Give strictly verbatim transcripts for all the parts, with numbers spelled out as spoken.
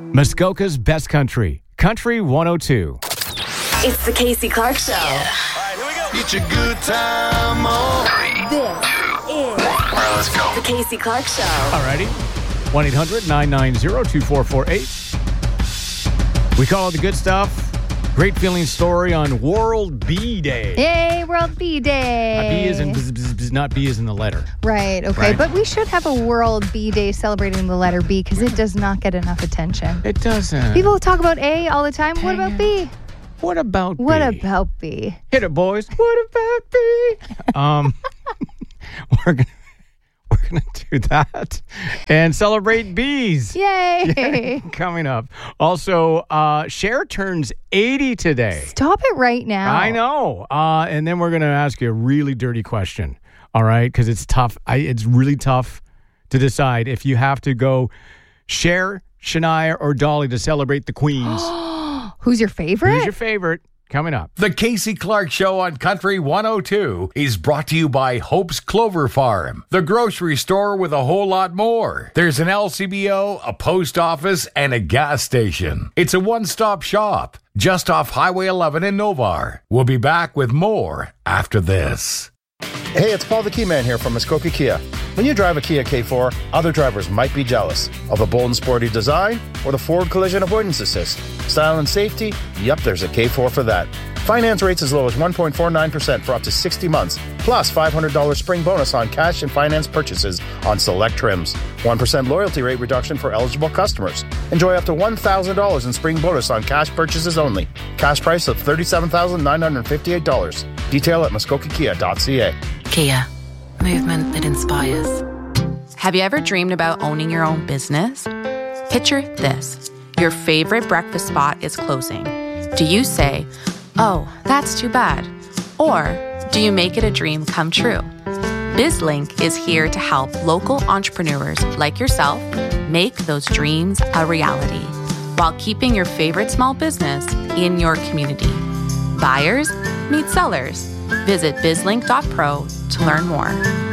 Muskoka's best country, Country one oh two. It's the Casey Clark Show. Yeah. All right, here we go. Get your good time on. This is All right, let's go. the Casey Clark Show. Alrighty. one eight hundred nine nine zero two four four eight. We call it the good stuff. Great feeling story on World Bee Day. Yay, World Bee Day. A bee is in bzz, bzz, bzz, not bee is in the letter. Right, okay. Right. But we should have a World Bee Day celebrating the letter B because it does not get enough attention. It doesn't. People talk about A all the time. What about B? What about What bee? about B? Hit it, boys. What about bee? um, we're gonna we're gonna do that and celebrate bees. Yay! Coming up. Also, uh, Cher turns eighty today. Stop it right now. I know. Uh, and then we're gonna ask you a really dirty question. All right, because it's tough. I, it's really tough to decide if you have to go Cher, Shania, or Dolly to celebrate the queens. Who's your favorite? Who's your favorite? Coming up. The Casey Clark Show on Country one oh two is brought to you by Hope's Clover Farm, the grocery store with a whole lot more. There's an L C B O, a post office, and a gas station. It's a one-stop shop just off Highway eleven in Novar. We'll be back with more after this. Hey, it's Paul the Key Man here from Muskoka Kia. When you drive a Kia K four, other drivers might be jealous of the bold and sporty design or the forward collision avoidance assist. Style and safety? Yep, there's a K four for that. Finance rates as low as one point four nine percent for up to sixty months, plus five hundred dollars spring bonus on cash and finance purchases on select trims. one percent loyalty rate reduction for eligible customers. Enjoy up to one thousand dollars in spring bonus on cash purchases only. Cash price of thirty-seven thousand nine hundred fifty-eight dollars. Detail at muskoka kia dot c a. Kia, movement that inspires. Have you ever dreamed about owning your own business? Picture this. Your favorite breakfast spot is closing. Do you say, oh, that's too bad? Or do you make it a dream come true? BizLink is here to help local entrepreneurs like yourself make those dreams a reality while keeping your favorite small business in your community. Buyers meet sellers. Visit bizlink dot pro to learn more.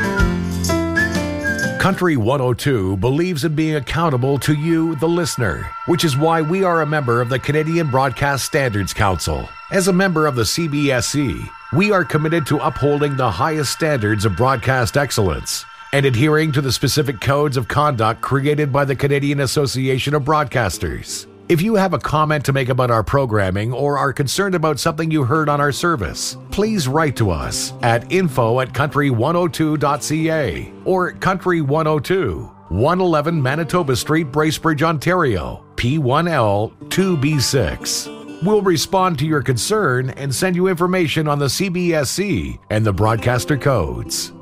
Country one oh two believes in being accountable to you, the listener, which is why we are a member of the Canadian Broadcast Standards Council. As a member of the C B S C, we are committed to upholding the highest standards of broadcast excellence and adhering to the specific codes of conduct created by the Canadian Association of Broadcasters. If you have a comment to make about our programming or are concerned about something you heard on our service, please write to us at info at country one oh two dot c a or Country one oh two, one eleven Manitoba Street, Bracebridge, Ontario, P one L two B six. We'll respond to your concern and send you information on the C B S C and the broadcaster codes.